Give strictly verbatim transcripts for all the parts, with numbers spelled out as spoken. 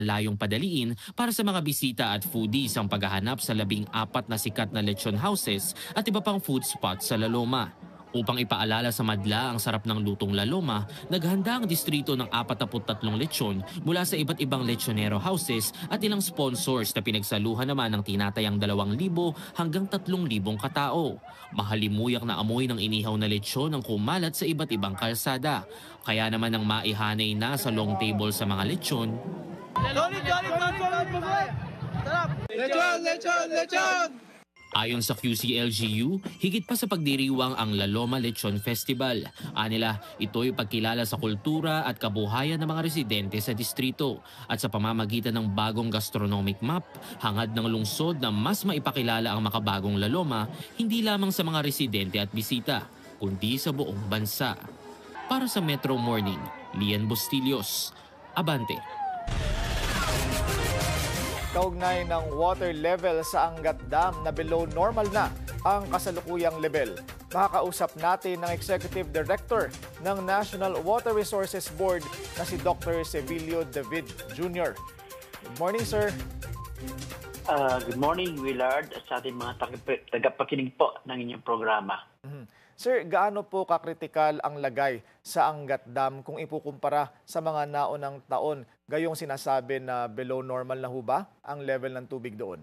layong padaliin para sa mga bisita at foodies ang paghahanap sa labing apat na sikat na lechon houses at iba pang food spots sa La Loma. Upang ipaalala sa madla ang sarap ng lutong La Loma, naghanda ang distrito ng apat na tatlong lechon mula sa iba't ibang lechonero houses at ilang sponsors na pinagsaluhan naman ng tinatayang dalawang libo hanggang tatlong libong katao. Mahalimuyak na amoy ng inihaw na lechon ang kumalat sa iba't ibang kalsada. Kaya naman ang maihanay na sa long table sa mga lechon. Solid, solid, solid, solid, solid. Sarap. Lechon, lechon, lechon. Ayon sa Q C L G U, higit pa sa pagdiriwang ang La Loma Lechon Festival. Anila, ito'y pagkilala sa kultura at kabuhayan ng mga residente sa distrito. At sa pamamagitan ng bagong gastronomic map, hangad ng lungsod na mas maipakilala ang makabagong La Loma, hindi lamang sa mga residente at bisita, kundi sa buong bansa. Para sa Metro Morning, Lian Bustillos, Abante. Kaugnay ng water level sa Angat Dam na below normal na ang kasalukuyang level. Makakausap natin ng Executive Director ng National Water Resources Board na si Doctor Sevilio David Junior Good morning, sir. Uh, good morning, Willard, at sa ating mga tagap- tagapakinig po ng inyong programa. Mm-hmm. Sir, gaano po kakritikal ang lagay sa Angat Dam kung ikukumpara sa mga naunang taon? Gayong sinasabi na below normal na ho ba ang level ng tubig doon?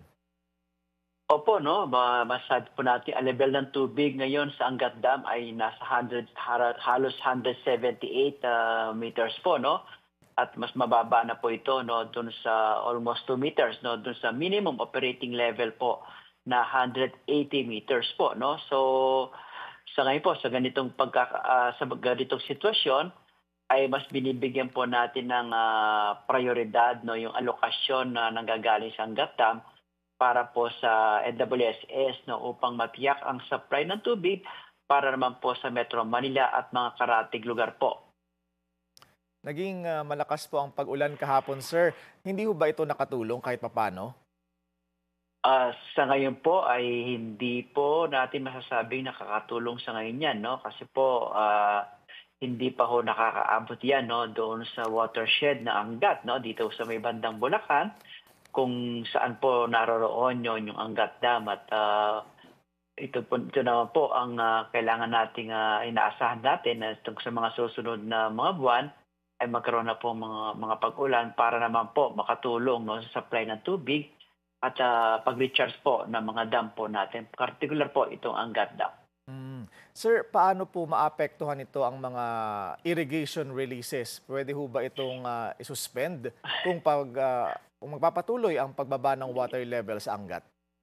Opo, no, masabi po natin ang level ng tubig ngayon sa Angat Dam ay nasa one hundred, halos one hundred seventy-eight uh, meters po, no? At mas mababa na po ito, no, doon sa almost two meters, no, doon sa minimum operating level po na one hundred eighty meters po, no? So sa ngayon po, sa ganitong pagka, uh, sa ganitong sitwasyon, ay mas binibigyan po natin ng uh, prioridad, no, yung alokasyon na nanggagaling sa Angat Dam para po sa N W S S, no, upang matiyak ang supply ng tubig para naman po sa Metro Manila at mga karatig lugar po. Naging uh, malakas po ang pag-ulan kahapon, sir. Hindi ho ba ito nakatulong kahit papano? Uh, sa ngayon po ay hindi po natin masasabing nakakatulong sa ngayon yan, no? Kasi po uh, hindi pa ho nakakaabot yan, no, doon sa watershed na Angat, no, dito sa may bandang Bulacan, kung saan po naroroon yun yung Angat Dam. At uh, ito, po, ito naman po ang uh, kailangan nating uh, inaasahan natin na uh, sa mga susunod na mga buwan ay magkaroon na po mga, mga pag-ulan para naman po makatulong, no, sa supply ng tubig at uh, pag-recharge po ng mga dam po natin. Particular po itong Angat Dam. Mm. Sir, paano po maapektuhan ito ang mga irrigation releases? Pwede ho ba itong uh, isuspend kung, pag, uh, kung magpapatuloy ang pagbaba ng water level sa Angat?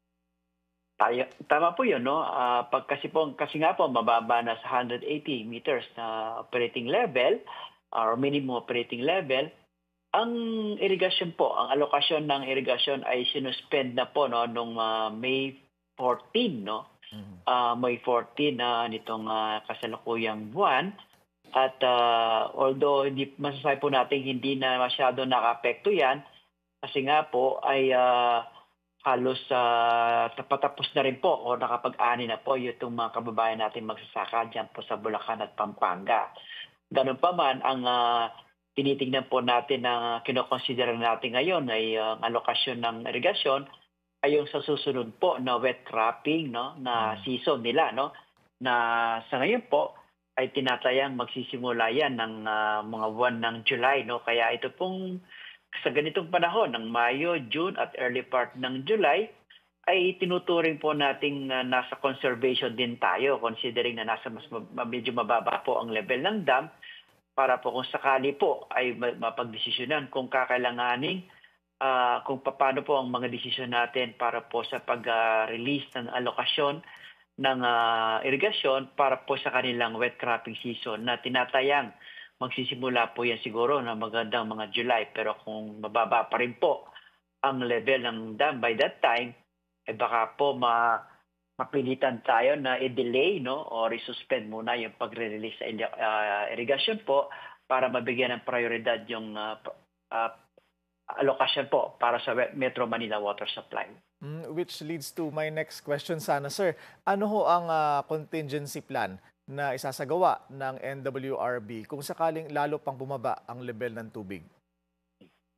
Tayo, tama po yun, no? Uh, pag kasi, po, kasi nga po, mababa na sa one hundred eighty meters na operating level or minimum operating level, ang irrigation po, ang alokasyon ng irrigation ay sinuspend na po, no, nung uh, May fourteen, no? Uh, May fourteen na uh, nitong uh, kasalukuyang buwan. At uh, although hindi masasabi po natin hindi na masyado naka-apekto yan, kasi nga po ay uh, halos uh, tapatapos na rin po o nakapag-ani na po yung mga kababayan natin magsasaka dyan po sa Bulacan at Pampanga. Ganun pa man, ang uh, tinitingnan po natin na kinoconsider natin ngayon ay ang uh, alokasyon ng irigasyon ay yung sa susunod po na wet cropping, no, na season nila, no, na sa ngayon po ay tinatayang magsisimula yan ng uh, mga buwan ng July, no, kaya ito pong sa ganitong panahon ng Mayo, June at early part ng July ay tinuturing po nating uh, nasa conservation din tayo, considering na nasa mas medyo mababa po ang level ng dam, para po kung sakali po ay mapagdesisyonan kung kakailanganing uh, kung paano po ang mga desisyon natin para po sa pag-release uh, ng alokasyon ng uh, irigasyon para po sa kanilang wet cropping season na tinatayang magsisimula po yan siguro na magandang mga July. Pero kung mababa pa rin po ang level ng dam by that time, ay eh baka po ma mapilitan tayo na i-delay, no, or i-suspend muna yung pagre-release sa uh, irrigation po para mabigyan ng prioridad yung uh, uh, allocation po para sa Metro Manila water supply. Mm, which leads to my next question sana, sir. Ano ho ang uh, contingency plan na isasagawa ng N W R B kung sakaling lalo pang bumaba ang level ng tubig?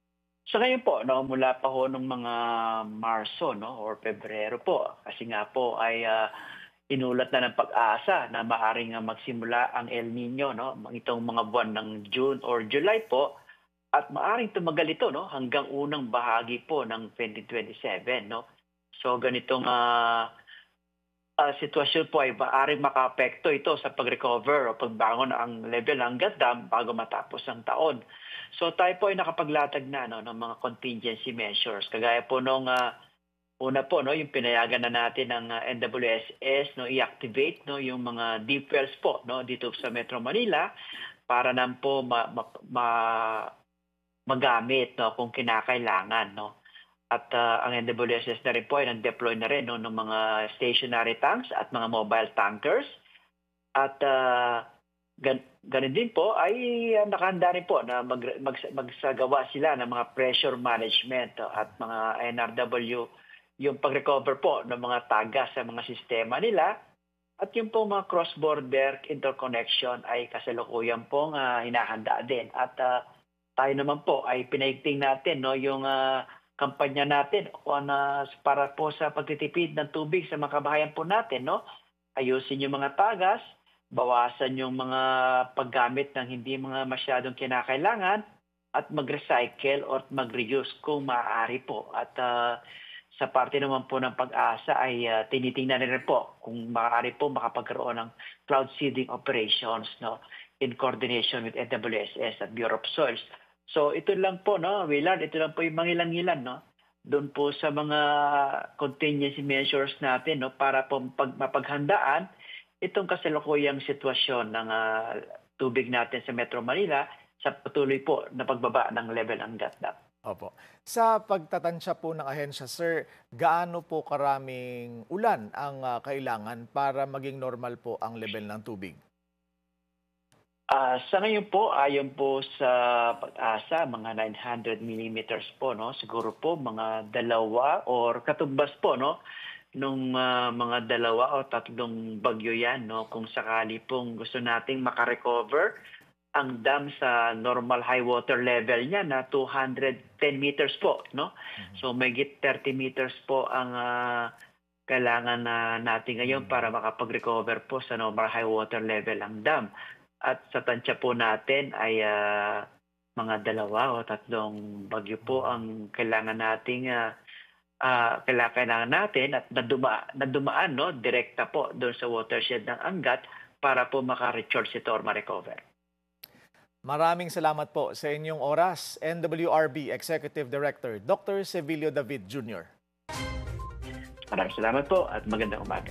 Sa ngayon po, no, mula pa ho nung mga Marso, no, or Pebrero po, kasi nga po ay ah, inulat na ng pag-asa na maaring ah, magsimula ang El Nino, no, itong mga buwan ng June or July po, at maaring tumagal ito, no, hanggang unang bahagi po ng twenty twenty-seven, no. So ganitong ah, ah, sitwasyon po ay maaaring makaapekto ito sa pag-recover o pagbangon ang level ng Angat Dam bago matapos ang taon. So tayo po ay nakapaglatag na, no, ng mga contingency measures. Kagaya po nung ah, una po, no, yung pinayagan na natin ng ah, N W S S, no, i-activate, no, yung mga deep wells po, no, dito sa Metro Manila para nang po ma, ma, ma- magamit, no, kung kinakailangan, no. At ah, ang N W S S na rin po ay nag-deploy na rin, no, ng mga stationary tanks at mga mobile tankers. At uh, gan ganun din po ay uh, nakahanda rin po na mag mag magsagawa sila ng mga pressure management uh, at mga N R W, yung pag-recover po ng mga tagas sa mga sistema nila, at yung po mga cross-border interconnection ay kasalukuyan pong uh, hinahanda din. At uh, tayo naman po ay pinaigting natin, no, yung uh, kampanya natin on, uh, para po sa pagtitipid ng tubig sa mga kabahayan po natin, no. Ayusin yung mga tagas, bawasan yung mga paggamit ng hindi mga masyadong kinakailangan, at mag-recycle or mag-reuse kung maaari po. At uh, sa parte naman po ng pag-asa ay uh, tinitingnan rin po kung maaari po makapagkaroon ng cloud seeding operations, no, in coordination with N W S S at Bureau of Soils. So ito lang po, no, Willard, ito lang po yung mangilan-ngilan, no, doon po sa mga contingency measures natin, no, para po pag, mapaghandaan itong kasalukuyang sitwasyon ng uh, tubig natin sa Metro Manila sa patuloy po na pagbaba ng level ng Angat Dam. Opo. Sa pagtatansya po ng ahensya, sir, gaano po karaming ulan ang uh, kailangan para maging normal po ang level ng tubig? Uh, sa ngayon po, ayon po sa pag-asa, mga nine hundred millimeters po, no? Siguro po mga dalawa or katumbas po, no, nung uh, mga dalawa o tatlong bagyo yan, no, kung sakali pong gusto nating makarecover ang dam sa normal high water level niya na two hundred ten meters po, no. So mayigit thirty meters po ang uh, kailangan na natin ngayon para makapag-recover po sa normal high water level ang dam. At sa tansya po natin ay uh, mga dalawa o tatlong bagyo po ang kailangan nating uh, uh, kailangan natin at naduma, nadumaan, no, direkta po doon sa watershed ng Angat para po maka-recharge ito or ma-recover. Maraming salamat po sa inyong oras, N W R B Executive Director Doctor Sevilio David Junior Maraming salamat po at magandang umaga.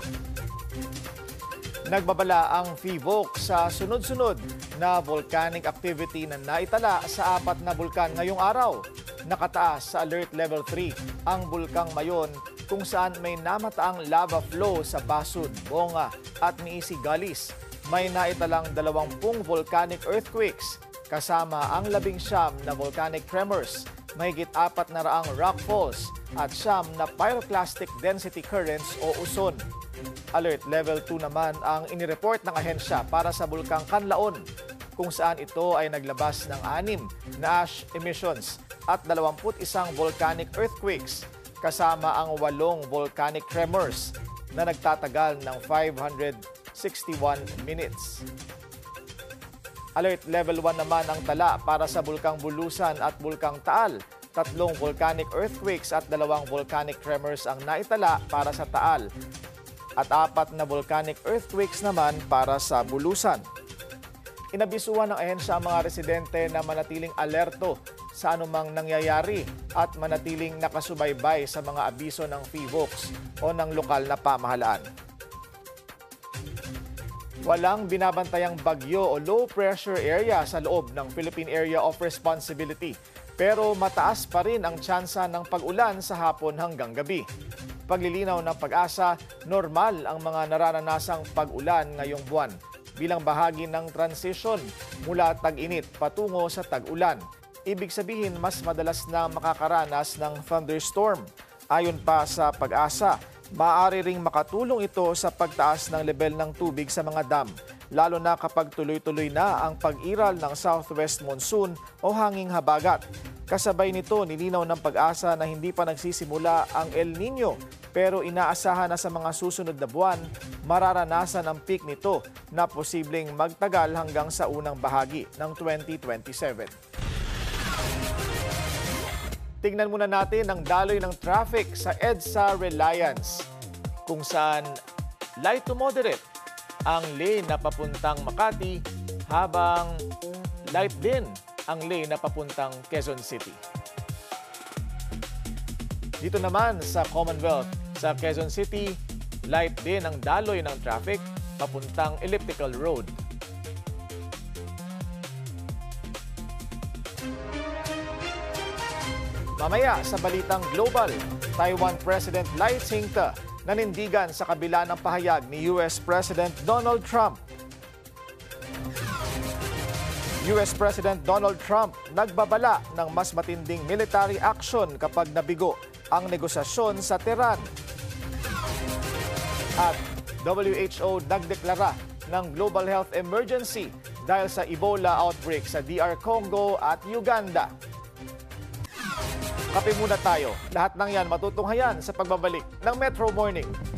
Nagbabala ang FIVOC sa sunod-sunod na volcanic activity na naitala sa apat na bulkan ngayong araw. Nakataas sa Alert Level three ang Bulkang Mayon, kung saan may namataang lava flow sa Basud, Bonga at Niisigalis. May naitalang dalawampung volcanic earthquakes kasama ang labing siyam na volcanic tremors, mahigit apat na raang rock falls at siyam na pyroclastic density currents o uson. Alert Level two naman ang inireport ng ahensya para sa Bulkang Kanlaon, kung saan ito ay naglabas ng anim na ash emissions at dalawampu't isang volcanic earthquakes kasama ang walong volcanic tremors na nagtatagal ng five hundred sixty-one minutes. Alert Level one naman ang tala para sa Bulkang Bulusan at Bulkang Taal. Tatlong volcanic earthquakes at dalawang volcanic tremors ang naitala para sa Taal, at apat na volcanic earthquakes naman para sa Bulusan. Inabisuhan ng ahensya ang mga residente na manatiling alerto sa anumang nangyayari at manatiling nakasubaybay sa mga abiso ng FIVOCs o ng lokal na pamahalaan. Walang binabantayang bagyo o low pressure area sa loob ng Philippine Area of Responsibility, pero mataas pa rin ang tsansa ng pag-ulan sa hapon hanggang gabi. Paglilinaw ng Pag-asa, normal ang mga naranasang pag-ulan ngayong buwan bilang bahagi ng transition mula tag-init patungo sa tag-ulan. Ibig sabihin, mas madalas na makakaranas ng thunderstorm. Ayon pa sa Pag-asa, maaari ring makatulong ito sa pagtaas ng level ng tubig sa mga dam, lalo na kapag tuloy-tuloy na ang pag-iral ng southwest monsoon o hanging habagat. Kasabay nito, nilinaw ng Pag-asa na hindi pa nagsisimula ang El Nino pero inaasahan na sa mga susunod na buwan, mararanasan ang peak nito na posibleng magtagal hanggang sa unang bahagi ng twenty twenty-seven. Tingnan muna natin ang daloy ng traffic sa EDSA Reliance, kung saan light to moderate ang lane na papuntang Makati habang light din ang lane na papuntang Quezon City. Dito naman sa Commonwealth, sa Quezon City, light din ang daloy ng traffic papuntang Elliptical Road. Mamaya sa Balitang Global, Taiwan President Lai Ching-te nanindigan sa kabila ng pahayag ni U S President Donald Trump. U S President Donald Trump nagbabala ng mas matinding military action kapag nabigo ang negosasyon sa Tehran. At W H O nagdeklara ng global health emergency dahil sa Ebola outbreak sa D R Congo at Uganda. Kape muna tayo. Lahat ng yan matutunghayan sa pagbabalik ng Metro Morning.